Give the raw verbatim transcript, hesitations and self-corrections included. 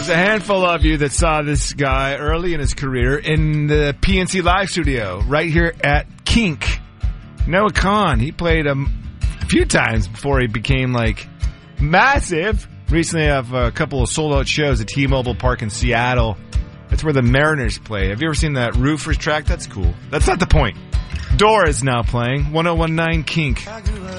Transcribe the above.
a handful of you that saw this guy early in his career in the P N C Live studio right here at Kink. Noah Kahan, he played a few times before he became, like, massive. Recently, I have a couple of sold-out shows at T-Mobile Park in Seattle. That's where the Mariners play. Have you ever seen that Roofers track? That's cool. That's not the point. Dora is now playing one oh one nine Kink.